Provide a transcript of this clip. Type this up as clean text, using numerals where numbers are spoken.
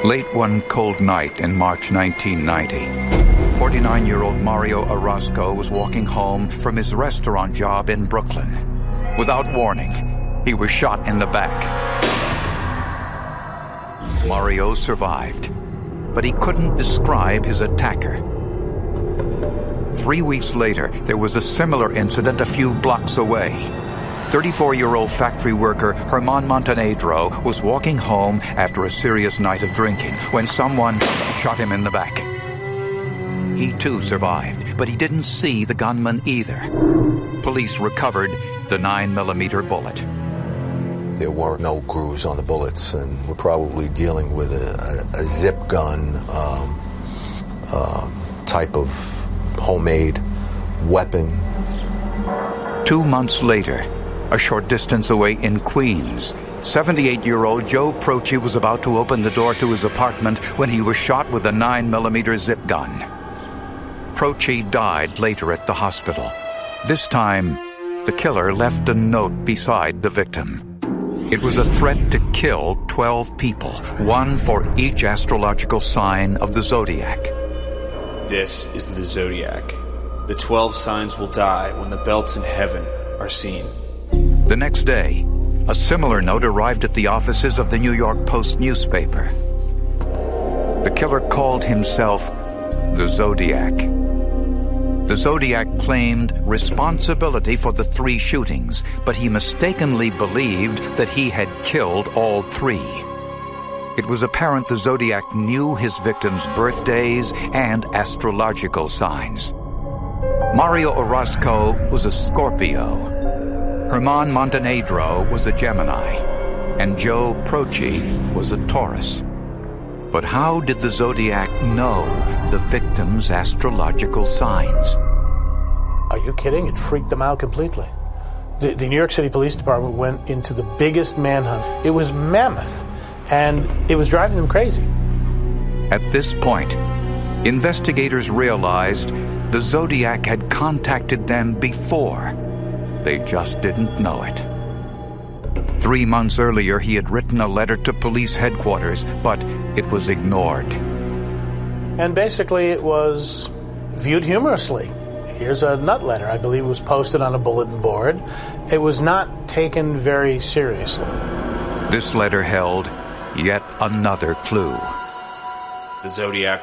Late one cold night in March 1990, 49-year-old Mario Orozco was walking home from his restaurant job in Brooklyn. Without warning, he was shot in the back. Mario survived, but he couldn't describe his attacker. 3 weeks later, there was a similar incident a few blocks away. 34-year-old factory worker Herman Montenegro was walking home after a serious night of drinking when someone shot him in the back. He too survived, but he didn't see the gunman either. Police recovered the 9mm bullet. There were no grooves on the bullets, and we're probably dealing with a zip gun type of homemade weapon. 2 months later, a short distance away in Queens, 78-year-old Joe Proce was about to open the door to his apartment when he was shot with a 9mm zip gun. Proce died later at the hospital. This time, the killer left a note beside the victim. It was a threat to kill 12 people, one for each astrological sign of the zodiac. This is the zodiac. The 12 signs will die when the belts in heaven are seen. The next day, a similar note arrived at the offices of the New York Post newspaper. The killer called himself the Zodiac. The Zodiac claimed responsibility for the 3 shootings, but he mistakenly believed that he had killed all 3. It was apparent the Zodiac knew his victims' birthdays and astrological signs. Mario Orozco was a Scorpio. Herman Montenegro was a Gemini, and Joe Proce was a Taurus. But how did the Zodiac know the victims' astrological signs? Are you kidding? It freaked them out completely. The New York City Police Department went into the biggest manhunt. It was mammoth, and it was driving them crazy. At this point, investigators realized the Zodiac had contacted them before. They just didn't know it. 3 months earlier, he had written a letter to police headquarters, but it was ignored. And basically, it was viewed humorously. Here's a nut letter. I believe it was posted on a bulletin board. It was not taken very seriously. This letter held yet another clue. The Zodiac